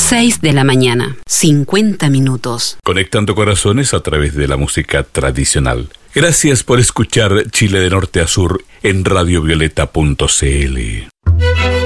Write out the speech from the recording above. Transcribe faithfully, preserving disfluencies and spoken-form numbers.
seis de la mañana, cincuenta minutos. Conectando corazones a través de la música tradicional. Gracias por escuchar Chile de Norte a Sur en radio violeta punto c l.